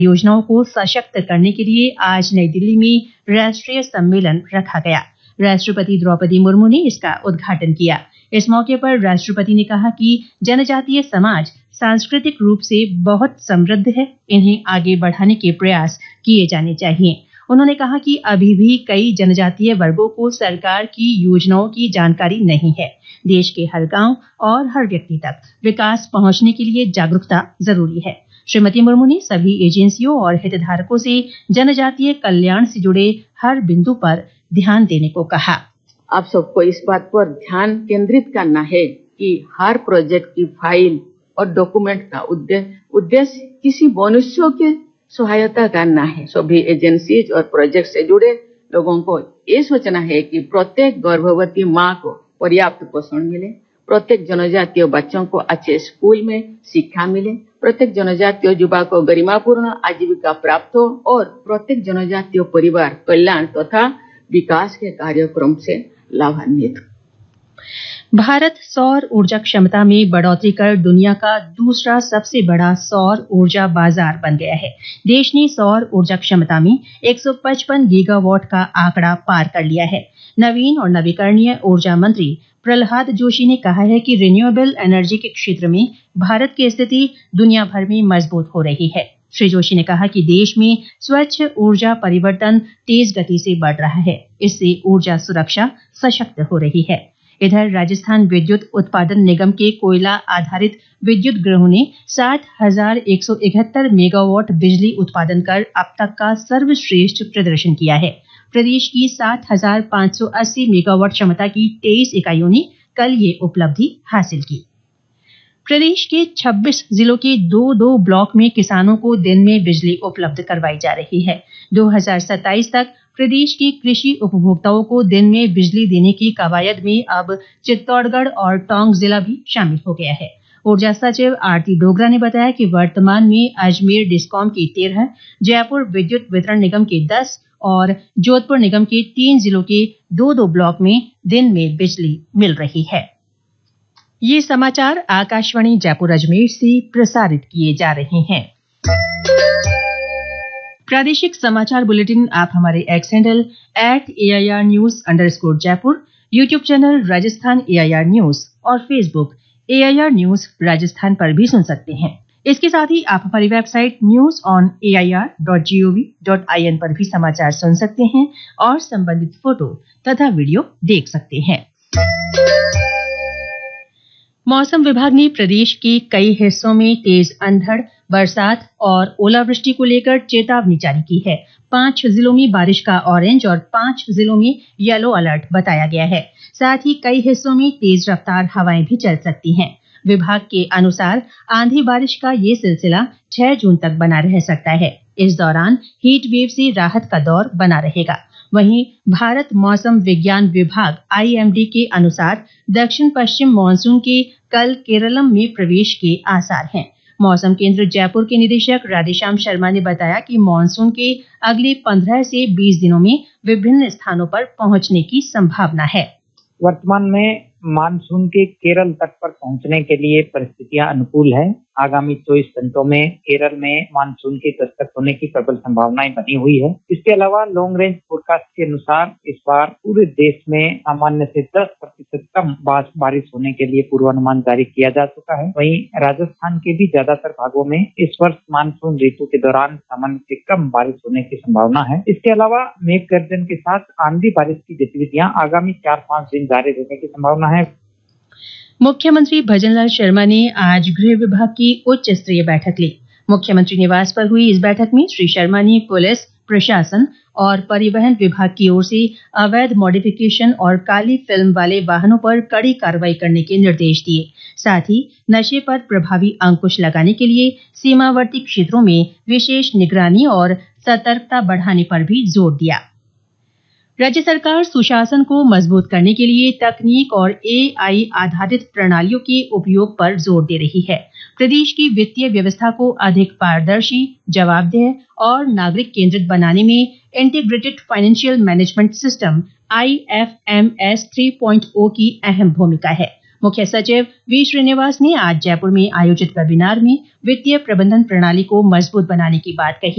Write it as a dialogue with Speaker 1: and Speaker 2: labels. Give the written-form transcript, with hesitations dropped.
Speaker 1: योजनाओं को सशक्त करने के लिए आज नई दिल्ली में राष्ट्रीय सम्मेलन रखा गया। राष्ट्रपति द्रौपदी मुर्मू ने इसका उद्घाटन किया। इस मौके पर राष्ट्रपति ने कहा कि जनजातीय समाज सांस्कृतिक रूप से बहुत समृद्ध है, इन्हें आगे बढ़ाने के प्रयास किए जाने चाहिए। उन्होंने कहा कि अभी भी कई जनजातीय वर्गों को सरकार की योजनाओं की जानकारी नहीं है। देश के हर गांव और हर व्यक्ति तक विकास पहुंचने के लिए जागरूकता जरूरी है। श्रीमती मुर्मू ने सभी एजेंसियों और हितधारकों से जनजातीय कल्याण से जुड़े हर बिंदु पर ध्यान देने को कहा।
Speaker 2: आप सबको इस बात पर ध्यान केंद्रित करना है कि हर प्रोजेक्ट की फाइल और डॉक्यूमेंट का उद्देश्य किसी मनुष्य के सहायता करना है। सभी एजेंसीज और प्रोजेक्ट से जुड़े लोगों को ये सोचना है कि प्रत्येक गर्भवती माँ को पर्याप्त पोषण मिले, प्रत्येक जनजातीय बच्चों को अच्छे स्कूल में शिक्षा मिले, प्रत्येक जनजातीय युवा को गरिमापूर्ण आजीविका प्राप्त हो और प्रत्येक जनजातीय परिवार कल्याण तथा विकास के कार्यक्रम से लाभान्वित हो।
Speaker 1: भारत सौर ऊर्जा क्षमता में बढ़ोतरी कर दुनिया का दूसरा सबसे बड़ा सौर ऊर्जा बाजार बन गया है। देश ने सौर ऊर्जा क्षमता में 155 गीगावाट का आंकड़ा पार कर लिया है। नवीन और नवीकरणीय ऊर्जा मंत्री प्रहलाद जोशी ने कहा है कि रिन्यूएबल एनर्जी के क्षेत्र में भारत की स्थिति दुनिया भर में मजबूत हो रही है। श्री जोशी ने कहा कि देश में स्वच्छ ऊर्जा परिवर्तन तेज गति से बढ़ रहा है। इससे ऊर्जा सुरक्षा सशक्त हो रही है। इधर राजस्थान विद्युत उत्पादन निगम के कोयला आधारित विद्युत गृहों ने 60,171 मेगावाट बिजली उत्पादन कर अब तक का सर्वश्रेष्ठ प्रदर्शन किया है। प्रदेश की 7,580 मेगावाट क्षमता की 23 इकाइयों ने कल ये उपलब्धि हासिल की। प्रदेश के 26 जिलों के 2-2 ब्लॉक में किसानों को दिन में बिजली उपलब्ध करवाई जा रही है। 2027 तक प्रदेश के कृषि उपभोक्ताओं को दिन में बिजली देने की कवायद में अब चित्तौड़गढ़ और टोंक जिला भी शामिल हो गया है। ऊर्जा सचिव आरती डोगरा ने बताया कि वर्तमान में अजमेर डिस्कॉम के 13, जयपुर विद्युत वितरण निगम के 10 और जोधपुर निगम के 3 जिलों के 2-2 ब्लॉक में दिन में बिजली मिल रही है। ये समाचार आकाशवाणी जयपुर अजमेर से प्रसारित किए जा रहे हैं। प्रादेशिक समाचार बुलेटिन आप हमारे x handle @AIR News_ Jaipur, YouTube channel Rajasthan AIR news और फेसबुक AIR न्यूज राजस्थान पर भी सुन सकते हैं। इसके साथ ही आप हमारी वेबसाइट newsonair.gov.in पर भी समाचार सुन सकते हैं और संबंधित फोटो तथा वीडियो देख सकते हैं। मौसम विभाग ने प्रदेश के कई हिस्सों में तेज अंधड़, बरसात और ओलावृष्टि को लेकर चेतावनी जारी की है। 5 जिलों में बारिश का ऑरेंज और 5 जिलों में येलो अलर्ट बताया गया है। साथ ही कई हिस्सों में तेज रफ्तार हवाएं भी चल सकती हैं। विभाग के अनुसार आंधी बारिश का ये सिलसिला 6 जून तक बना रह सकता है। इस दौरान हीट वेव से राहत का दौर बना रहेगा। वहीं भारत मौसम विज्ञान विभाग IMD के अनुसार दक्षिण पश्चिम मानसून के कल केरलम में प्रवेश के आसार हैं। मौसम केंद्र जयपुर के निदेशक राधेश्याम शर्मा ने बताया कि मानसून के अगले 15 से 20 दिनों में विभिन्न स्थानों पर पहुंचने की संभावना है।
Speaker 3: वर्तमान में मानसून के केरल तट पर पहुंचने के लिए परिस्थितियां अनुकूल है। आगामी 24 घंटों में केरल में मानसून की दस्तक होने की प्रबल संभावनाएं बनी हुई है। इसके अलावा लॉन्ग रेंज फोरकास्ट के अनुसार इस बार पूरे देश में सामान्य से 10% कम बारिश होने के लिए पूर्वानुमान जारी किया जा चुका है। वहीं राजस्थान के भी ज्यादातर भागों में इस वर्ष मानसून ऋतु के दौरान सामान्य से कम बारिश होने की संभावना है। इसके अलावा मेघ गर्जन के साथ आंधी बारिश की गतिविधियां आगामी 4-5 दिन जारी रहने की संभावना है।
Speaker 1: मुख्यमंत्री भजनलाल शर्मा ने आज गृह विभाग की उच्च स्तरीय बैठक ली। मुख्यमंत्री निवास पर हुई इस बैठक में श्री शर्मा ने पुलिस, प्रशासन और परिवहन विभाग की ओर से अवैध मॉडिफिकेशन और काली फिल्म वाले वाहनों पर कड़ी कार्रवाई करने के निर्देश दिए। साथ ही नशे पर प्रभावी अंकुश लगाने के लिए सीमावर्ती क्षेत्रों में विशेष निगरानी और सतर्कता बढ़ाने पर भी जोर दिया। राज्य सरकार सुशासन को मजबूत करने के लिए तकनीक और AI आधारित प्रणालियों के उपयोग पर जोर दे रही है। प्रदेश की वित्तीय व्यवस्था को अधिक पारदर्शी, जवाबदेह और नागरिक केंद्रित बनाने में integrated financial management system IFMS 3.0 की अहम भूमिका है। मुख्य सचिव वी श्रीनिवास ने आज जयपुर में आयोजित वेबिनार में वित्तीय प्रबंधन प्रणाली को मजबूत बनाने की बात कही।